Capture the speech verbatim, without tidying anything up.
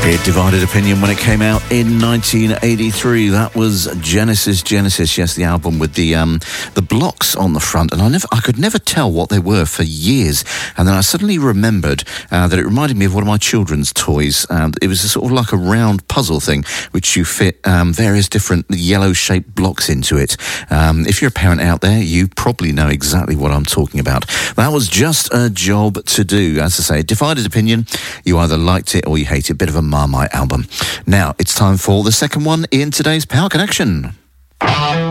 It divided opinion when it came out in nineteen eighty-three. That was Genesis, Genesis. Yes, the album with the um, the blocks on the front, and I never, I could never tell what they were for years. And then I suddenly remembered uh, that it reminded me of one of my children's toys. Um, it was a sort of like a round puzzle thing, which you fit um, various different yellow-shaped blocks into it. Um, if you're a parent out there, you probably know exactly what I'm talking about. That was Just a Job to Do. As I say, divided opinion. You either liked it or you hate it. Bit of a Marmite album. Now, it's time for the second one in today's Power Connection.